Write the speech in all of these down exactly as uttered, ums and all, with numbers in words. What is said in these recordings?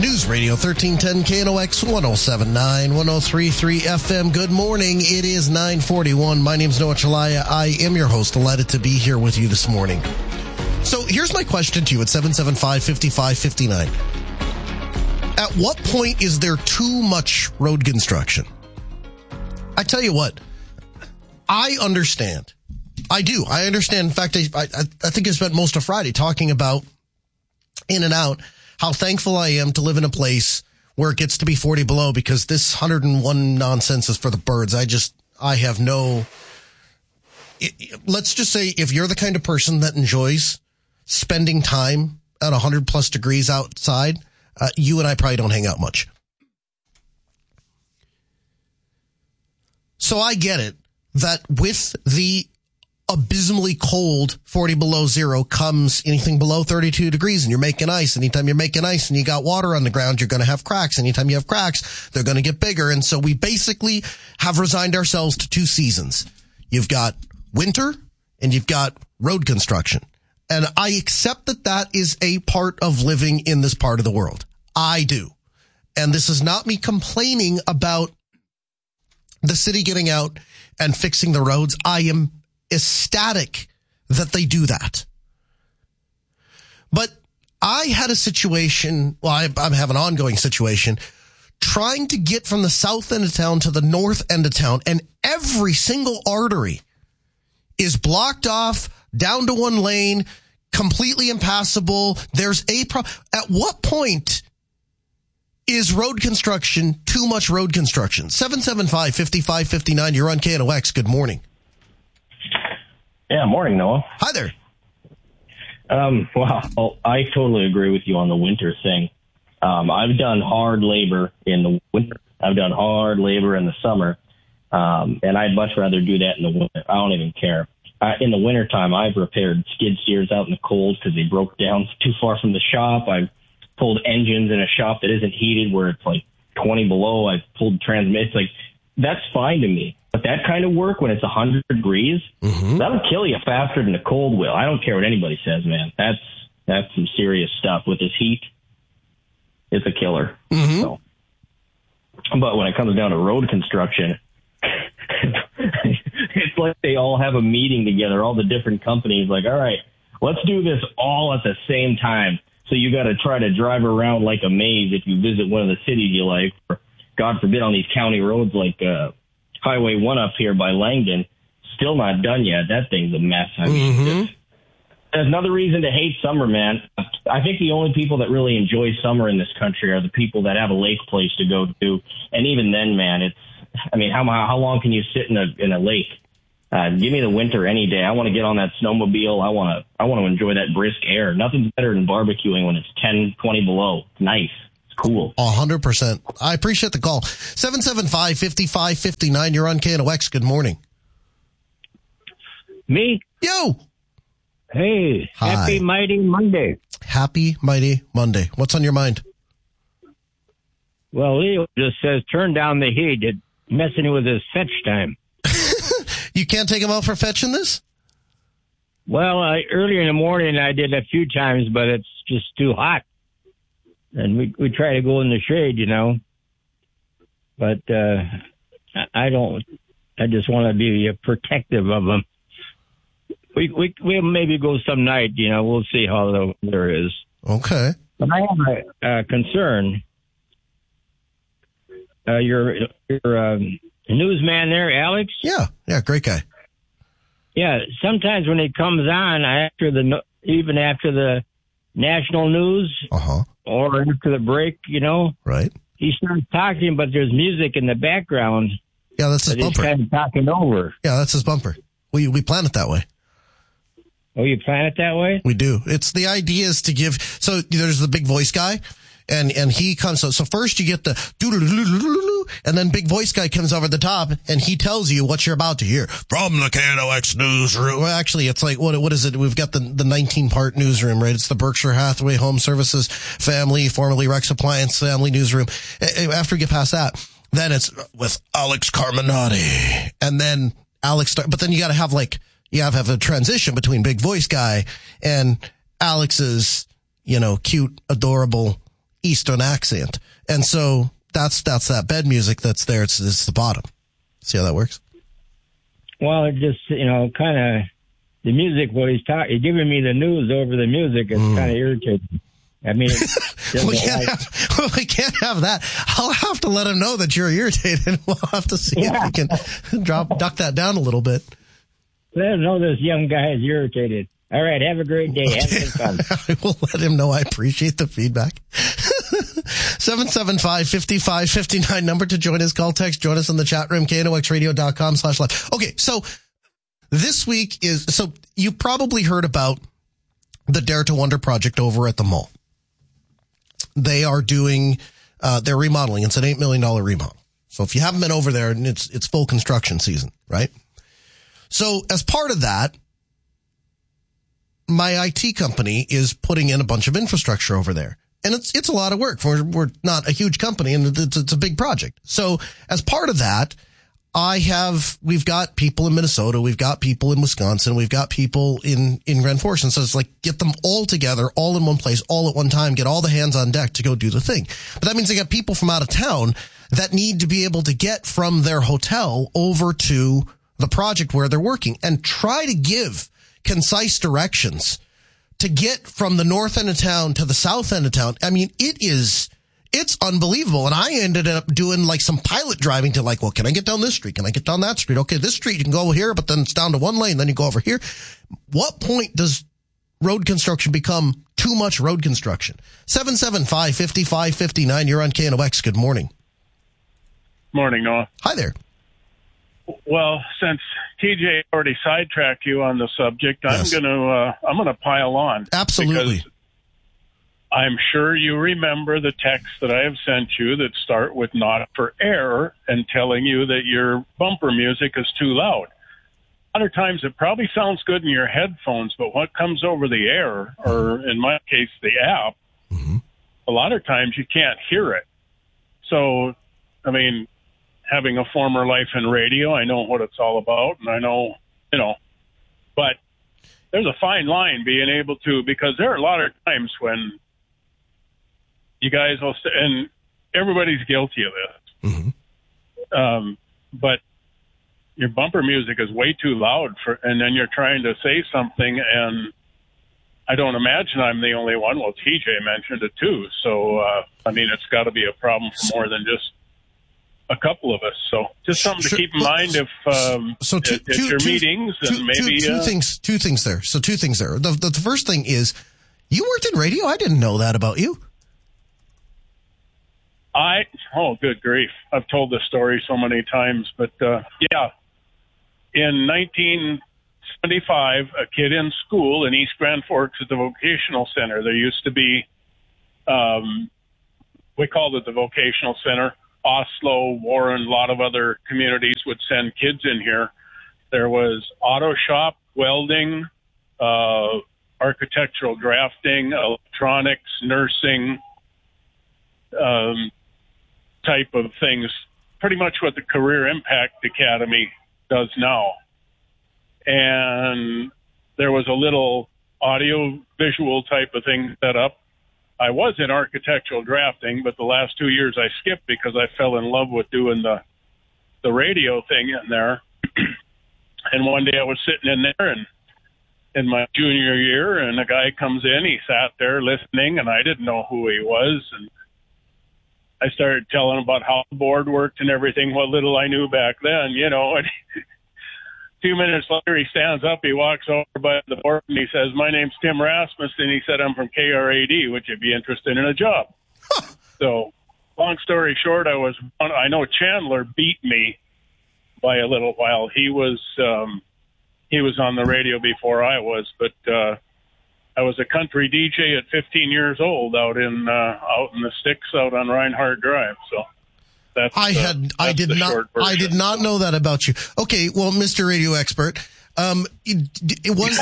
News Radio thirteen ten K N O X one oh seven point nine, one oh three point three F M. Good morning. It is nine forty-one. My name's Noah Chalaya. I am your host. Delighted to be here with you this morning. So here's my question to you at seven seven five, five five five nine. At what point is there too much road construction? I tell you what, I understand. I do. I understand. In fact, I, I, I think I spent most of Friday talking about in and out how thankful I am to live in a place where it gets to be forty below, because this one oh one nonsense is for the birds. I just, I have no, it, let's just say if you're the kind of person that enjoys spending time at one hundred plus degrees outside, uh, you and I probably don't hang out much. So I get it that with the abysmally cold forty below zero comes anything below thirty-two degrees, and you're making ice. Anytime you're making ice and you got water on the ground, you're going to have cracks. Anytime you have cracks, they're going to get bigger. And so we basically have resigned ourselves to two seasons. You've got winter and you've got road construction. And I accept that that is a part of living in this part of the world. I do. And this is not me complaining about the city getting out and fixing the roads. I am ecstatic that they do that. But I had a situation, well, I, I have an ongoing situation, trying to get from the south end of town to the north end of town, and every single artery is blocked off down to one lane, completely impassable. There's a pro- at what point is road construction too much road construction? seven seven five, five five five nine, you're on K N O X. Good morning. Yeah, morning, Noah. Hi there. Um, well, I totally agree with you on the winter thing. Um, I've done hard labor in the winter. I've done hard labor in the summer, um, and I'd much rather do that in the winter. I don't even care. Uh, in the wintertime, I've repaired skid steers out in the cold because they broke down too far from the shop. I've pulled engines in a shop that isn't heated where it's like twenty below. I've pulled transmitters. Like, that's fine to me. But that kind of work when it's one hundred degrees, mm-hmm. that'll kill you faster than the cold will. I don't care what anybody says, man. That's that's some serious stuff. With this heat, it's a killer. Mm-hmm. So, but when it comes down to road construction, it's like they all have a meeting together, all the different companies, like, all right, let's do this all at the same time. So you got to try to drive around like a maze if you visit one of the cities you like, or God forbid on these county roads like uh, Highway one up here by Langdon. Still not done yet. That thing's a mess. I mean, mm-hmm. There's another reason to hate summer, man. I think the only people that really enjoy summer in this country are the people that have a lake place to go to. And even then, man, it's, I mean, how how long can you sit in a in a lake? Uh, give me the winter any day. I want to get on that snowmobile. I want to I want to enjoy that brisk air. Nothing's better than barbecuing when it's ten, twenty below. It's nice. It's cool. A hundred percent. I appreciate the call. seven seven five, five five five nine. You're on K N O X. Good morning. Me? Yo. Hey. Hi. Happy Mighty Monday. Happy Mighty Monday. What's on your mind? Well, Leo just says turn down the heat. It's messing with his fetch time. You can't take him out for fetching this? Well, I, earlier in the morning I did a few times, but it's just too hot. And we we try to go in the shade, you know. But uh, I don't. I just want to be protective of them. We we we'll maybe go some night, you know. We'll see how the weather is. Okay. But I have a, a concern. Uh, your your um, newsman there, Alex. Yeah, yeah, great guy. Yeah, sometimes when he comes on after the even after the national news, uh-huh. or after the break, you know, right? He starts talking, but there's music in the background. Yeah, that's his that bumper. He's kind of talking over. Yeah, that's his bumper. We we plan it that way. Oh, you plan it that way? We do. It's the idea is to give. So there's the big voice guy, and and he comes. So, so first you get the doo-doo-doo-doo-doo-doo, and then big voice guy comes over the top, and he tells you what you're about to hear from the K N O X newsroom. Well, actually, it's like what what is it? We've got the the nineteen part newsroom, right? It's the Berkshire Hathaway Home Services family, formerly Rex Appliance family newsroom. After we get past that, then it's with Alex Carminati, and then Alex. Start, but then you got to have like. You have to have a transition between big voice guy and Alex's, you know, cute, adorable Eastern accent. And so that's, that's that bed music that's there. It's, it's the bottom. See how that works? Well, it just, you know, kind of, the music, what he's talking, giving me the news over the music is mm. kind of irritating. I mean, we, can't have, well, we can't have that. I'll have to let him know that you're irritated. We'll have to see yeah. if we can drop, duck that down a little bit. Let him know this young guy is irritated. All right, have a great day. Okay. Have some fun. I will let him know I appreciate the feedback. seven seven five, five five five nine, number to join us. Call, text, join us in the chat room, K N O X radio dot com slash live. Okay, so this week is, so you probably heard about the Dare to Wonder project over at the mall. They are doing, uh, they're remodeling. It's an eight million dollars remodel. So if you haven't been over there, it's, it's full construction season, right? So as part of that, my I T company is putting in a bunch of infrastructure over there. And it's, it's a lot of work. We're, we're not a huge company and it's, it's a big project. So as part of that, I have, we've got people in Minnesota, we've got people in Wisconsin, we've got people in, in Grand Forks. And so it's like, get them all together, all in one place, all at one time, get all the hands on deck to go do the thing. But that means they got people from out of town that need to be able to get from their hotel over to the project where they're working and try to give concise directions to get from the north end of town to the south end of town. I mean, it is, it's unbelievable. And I ended up doing like some pilot driving to like, well, can I get down this street? Can I get down that street? Okay, this street you can go here, but then it's down to one lane. Then you go over here. What point does road construction become too much road construction? seven seven five, five five five nine. You're on K N O X. Good morning. Morning, Noah. Hi there. Well, since T J already sidetracked you on the subject, yes. I'm going to uh, I'm going to pile on. Absolutely. I'm sure you remember the texts that I have sent you that start with "not for air" and telling you that your bumper music is too loud. Other times it probably sounds good in your headphones, but what comes over the air, or in my case, the app, mm-hmm. a lot of times you can't hear it. So, I mean, having a former life in radio, I know what it's all about, and I know, you know, but there's a fine line being able to, because there are a lot of times when you guys will, and everybody's guilty of this, mm-hmm. um, but your bumper music is way too loud for, and then you're trying to say something, and I don't imagine I'm the only one. Well, T J mentioned it too, so uh, I mean, it's got to be a problem for more than just a couple of us. So just something to keep in mind if um, so two, at, at two, your two, meetings two, and maybe two, two uh, things. Two things there. So two things there. The, the the first thing is you worked in radio. I didn't know that about you. I oh good grief! I've told this story so many times, but uh, yeah, in nineteen seventy-five, a kid in school in East Grand Forks at the vocational center. There used to be, um, we called it the vocational center. Oslo, Warren, a lot of other communities would send kids in here. There was auto shop, welding, uh, architectural drafting, electronics, nursing, um, type of things. Pretty much what the Career Impact Academy does now. And there was a little audio visual type of thing set up. I was in architectural drafting, but the last two years I skipped because I fell in love with doing the the radio thing in there. And one day I was sitting in there and in my junior year, and a guy comes in, he sat there listening, and I didn't know who he was. And I started telling him about how the board worked and everything, what little I knew back then, you know. And two minutes later, he stands up, he walks over by the board, and he says, "My name's Tim Rasmussen." He said, "I'm from K R A D. Would you be interested in a job?" So, long story short, I was, I know Chandler beat me by a little while. He was, um, he was on the radio before I was, but, uh, I was a country D J at fifteen years old out in, uh, out in the sticks out on Reinhardt Drive. So. That's, I had, uh, that's I did not, I did not know that about you. Okay. Well, Mister Radio Expert, um, it, it was,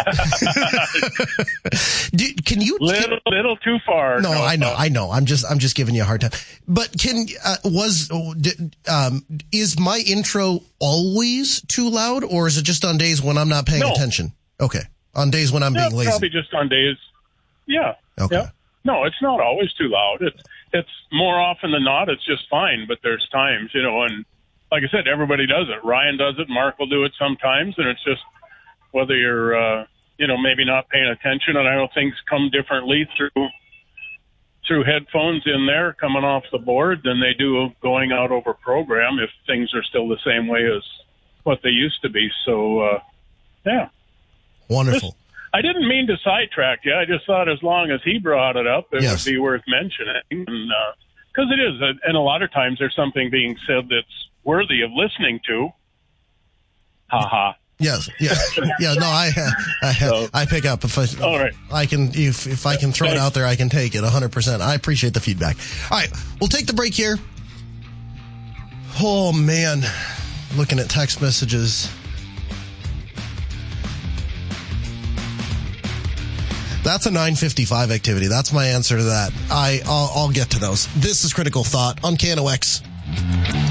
do, can you, little, can, little too far. No, no I know, no. I know. I'm just, I'm just giving you a hard time, but can, uh, was, um, is my intro always too loud, or is it just on days when I'm not paying no. attention? Okay. On days when I'm yeah, being lazy. Probably just on days. Yeah. Okay. Yeah. No, it's not always too loud. It's it's more often than not, it's just fine. But there's times, you know, and like I said, everybody does it. Ryan does it. Mark will do it sometimes, and it's just whether you're, uh, you know, maybe not paying attention. And I know things come differently through through headphones in there coming off the board than they do going out over program if things are still the same way as what they used to be. So, uh, yeah. Wonderful. Just, I didn't mean to sidetrack you. I just thought as long as he brought it up, it yes. would be worth mentioning. Because uh, it is. And a lot of times there's something being said that's worthy of listening to. Ha ha. Yes, yeah, yeah. No, I, I, so, I pick up if I, all right. I can, if if I can throw it out there, I can take it one hundred percent. I appreciate the feedback. All right, we'll take the break here. Oh man, looking at text messages. That's a nine fifty-five activity. That's my answer to that. I, I'll, I'll get to those. This is Critical Thought on K N O X.